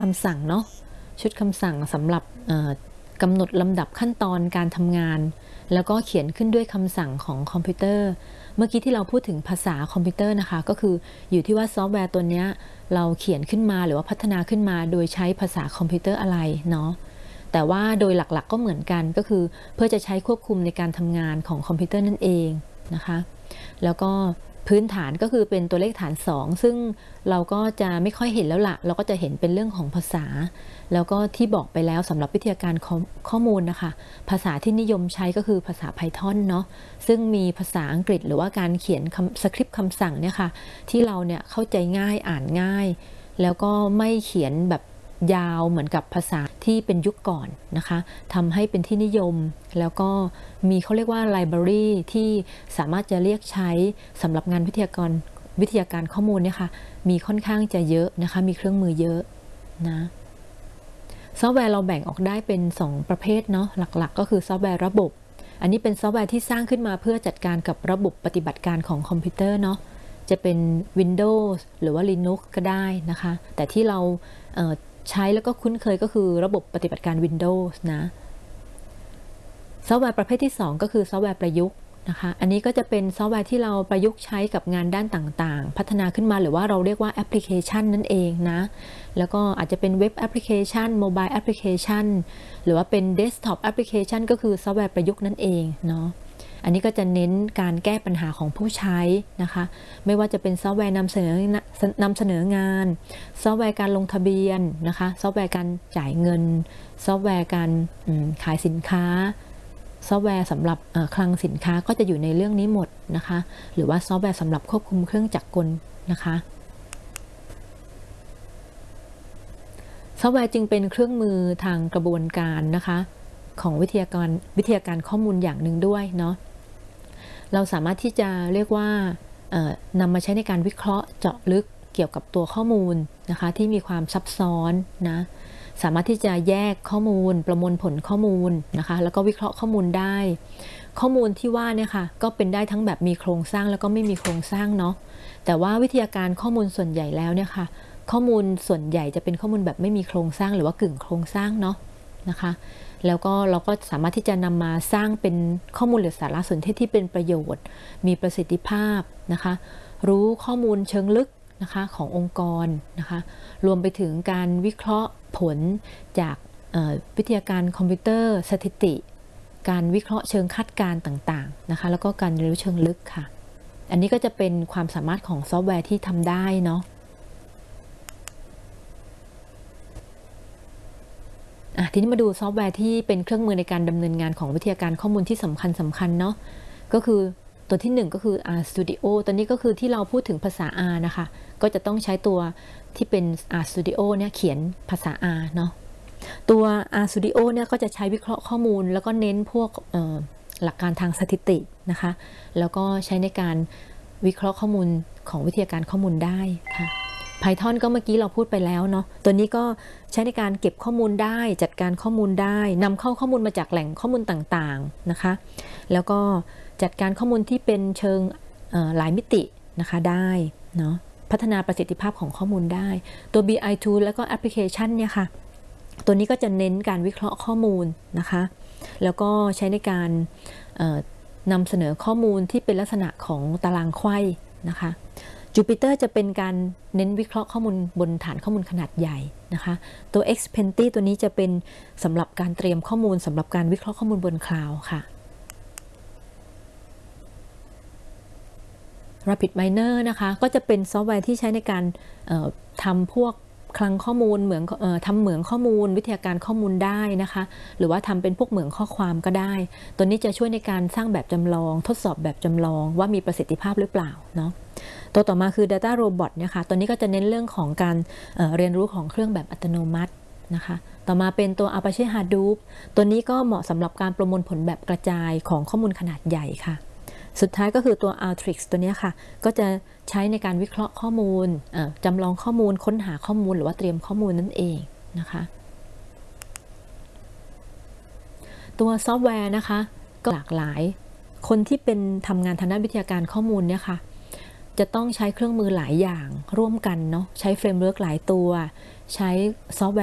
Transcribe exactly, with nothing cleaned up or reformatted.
คำสั่งเนาะชุดคำสั่งสำหรับกำหนดลำดับขั้นตอนการทำงานแล้วก็เขียนขึ้นด้วยคำสั่งของคอมพิวเตอร์เมื่อกี้ที่เราพูดถึงภาษาคอมพิวเตอร์นะคะก็คืออยู่ที่ว่าซอฟต์แวร์ตัวนี้เราเขียนขึ้นมาหรือว่าพัฒนาขึ้นมาโดยใช้ภาษาคอมพิวเตอร์อะไรเนาะแต่ว่าโดยหลักๆก็เหมือนกันก็คือเพื่อจะใช้ควบคุมในการทำงานของคอมพิวเตอร์นั่นเองนะคะแล้วก็พื้นฐานก็คือเป็นตัวเลขฐานสองซึ่งเราก็จะไม่ค่อยเห็นแล้วล่ะเราก็จะเห็นเป็นเรื่องของภาษาแล้วก็ที่บอกไปแล้วสำหรับวิทยาการข้อมูลนะคะภาษาที่นิยมใช้ก็คือภาษา Python เนาะซึ่งมีภาษาอังกฤษหรือว่าการเขียนสคริปต์คำสั่งเนี่ยค่ะที่เราเนี่ยเข้าใจง่ายอ่านง่ายแล้วก็ไม่เขียนแบบยาวเหมือนกับภาษาที่เป็นยุคก่อนนะคะทำให้เป็นที่นิยมแล้วก็มีเขาเรียกว่า library ที่สามารถจะเรียกใช้สำหรับงานวิทยากรวิทยาการข้อมูลเนี่ยค่ะมีค่อนข้างจะเยอะนะคะมีเครื่องมือเยอะนะซอฟต์แวร์เราแบ่งออกได้เป็นสองประเภทเนาะหลักๆก็คือซอฟต์แวร์ระบบอันนี้เป็นซอฟต์แวร์ที่สร้างขึ้นมาเพื่อจัดการกับระบบปฏิบัติการของคอมพิวเตอร์เนาะจะเป็น Windows หรือว่า Linux ก็ได้นะคะแต่ที่เราเใช้แล้วก็คุ้นเคยก็คือระบบปฏิบัติการ Windows นะซอฟต์แวร์ประเภทที่สองก็คือซอฟต์แวร์ประยุกต์นะคะอันนี้ก็จะเป็นซอฟต์แวร์ที่เราประยุกต์ใช้กับงานด้านต่างๆพัฒนาขึ้นมาหรือว่าเราเรียกว่าแอปพลิเคชันนั่นเองนะแล้วก็อาจจะเป็นเว็บแอปพลิเคชันโมบายแอปพลิเคชันหรือว่าเป็นเดสก์ท็อปแอปพลิเคชันก็คือซอฟต์แวร์ประยุกต์นั่นเองเนาะอันนี้ก็จะเน้นการแก้ปัญหาของผู้ใช้นะคะไม่ว่าจะเป็นซอฟต์แวร์นำเสนอนำเสนองานซอฟต์แวร์การลงทะเบียนนะคะซอฟต์แวร์การจ่ายเงินซอฟต์แวร์การขายสินค้าซอฟต์แวร์สำหรับคลังสินค้าก็จะอยู่ในเรื่องนี้หมดนะคะหรือว่าซอฟต์แวร์สำหรับควบคุมเครื่องจักรกลนะคะซอฟต์แวร์จึงเป็นเครื่องมือทางกระบวนการนะคะของวิทยาการวิทยาการข้อมูลอย่างหนึ่งด้วยเนาะเราสามารถที่จะเรียกว่านำมาใช้ในการวิเคราะห์เจาะลึกเกี่ยวกับตัวข้อมูลนะคะที่มีความซับซ้อนนะสามารถที่จะแยกข้อมูลประมวลผลข้อมูลนะคะแล้วก็วิเคราะห์ข้อมูลได้ข้อมูลที่ว่าเนี่ยค่ะก็เป็นได้ทั้งแบบมีโครงสร้างแล้วก็ไม่มีโครงสร้างเนาะแต่ว่าวิทยาการข้อมูลส่วนใหญ่แล้วเนี่ยค่ะข้อมูลส่วนใหญ่จะเป็นข้อมูลแบบไม่มีโครงสร้างหรือว่ากึ่งโครงสร้างเนาะนะคะแล้วก็เราก็สามารถที่จะนำมาสร้างเป็นข้อมูลหรือสารสนเทศที่เป็นประโยชน์มีประสิทธิภาพนะคะรู้ข้อมูลเชิงลึกนะคะขององค์กรนะคะรวมไปถึงการวิเคราะห์ผลจากวิทยาการคอมพิวเตอร์สถิติการวิเคราะห์เชิงคาดการณ์ต่างๆนะคะแล้วก็การเรียนรู้เชิงลึกค่ะอันนี้ก็จะเป็นความสามารถของซอฟต์แวร์ที่ทำได้เนาะทีนี้มาดูซอฟต์แวร์ที่เป็นเครื่องมือในการดำเนินงานของวิทยาการข้อมูลที่สำคัญสำคัญเนาะก็คือตัวที่หนึ่งก็คือ RStudio ตัวนี้ก็คือที่เราพูดถึงภาษา R นะคะก็จะต้องใช้ตัวที่เป็น RStudio เนี่ยเขียนภาษา R เนาะตัว RStudio เนี่ยก็จะใช้วิเคราะห์ข้อมูลแล้วก็เน้นพวกหลักการทางสถิตินะคะแล้วก็ใช้ในการวิเคราะห์ข้อมูลของวิทยาการข้อมูลได้ค่ะPython ก็เมื่อกี้เราพูดไปแล้วเนาะตัวนี้ก็ใช้ในการเก็บข้อมูลได้จัดการข้อมูลได้นำเข้าข้อมูลมาจากแหล่งข้อมูลต่างๆนะคะแล้วก็จัดการข้อมูลที่เป็นเชิงหลายมิตินะคะได้เนาะพัฒนาประสิทธิภาพของข้อมูลได้ตัว บี ไอ Tool แล้วก็แอปพลิเคชันเนี่ยค่ะตัวนี้ก็จะเน้นการวิเคราะห์ข้อมูลนะคะแล้วก็ใช้ในการนำเสนอข้อมูลที่เป็นลักษณะของตารางไขว้นะคะJupyter จะเป็นการเน้นวิเคราะห์ข้อมูลบนฐานข้อมูลขนาดใหญ่นะคะตัว Xpenti ตัวนี้จะเป็นสำหรับการเตรียมข้อมูลสำหรับการวิเคราะห์ข้อมูลบนคลาวด์ค่ะ RapidMiner นะคะก็จะเป็นซอฟต์แวร์ที่ใช้ในการทำพวกคลังข้อมูลเหมืองเอ่อทำเหมืองข้อมูลวิทยาการข้อมูลได้นะคะหรือว่าทำเป็นพวกเหมืองข้อความก็ได้ตัวนี้จะช่วยในการสร้างแบบจำลองทดสอบแบบจำลองว่ามีประสิทธิภาพหรือเปล่าเนาะตัวต่อมาคือ Data Robot เนี่ยค่ะตัวนี้ก็จะเน้นเรื่องของการเอ่อเรียนรู้ของเครื่องแบบอัตโนมัตินะคะต่อมาเป็นตัว Apache Hadoop ตัวนี้ก็เหมาะสำหรับการประมวลผลแบบกระจายของข้อมูลขนาดใหญ่ค่ะสุดท้ายก็คือตัว Alteryx ตัวนี้ค่ะก็จะใช้ในการวิเคราะห์ข้อมูลจำลองข้อมูลค้นหาข้อมูลหรือว่าเตรียมข้อมูลนั่นเองนะคะตัวซอฟต์แวร์นะคะก็หลากหลายคนที่เป็นทำงานทางด้านวิทยาการข้อมูลเนี่ยค่ะจะต้องใช้เครื่องมือหลายอย่างร่วมกันเนาะใช้เฟรมเวิร์กหลายตัวใช้ซอฟต์แวร์